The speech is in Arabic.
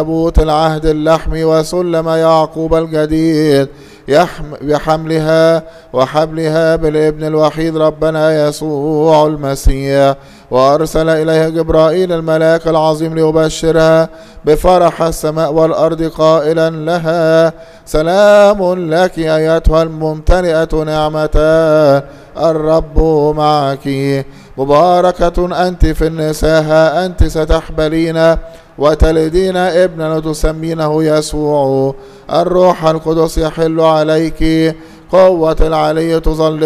تابوت العهد اللحمي وسلم يعقوب الجديد بحملها وحبلها بالابن الوحيد ربنا يسوع المسيح. وأرسل إليها جبرائيل الملاك العظيم ليبشرها بفرح السماء والأرض قائلا لها سلام لك أيتها الممتلئة نعمة الرب معك، مباركة أنت في النساء، أنت ستحبلين وتلدين ابنا وتسمينه يسوع، الروح القدس يحل عليك، قوة العلي تظل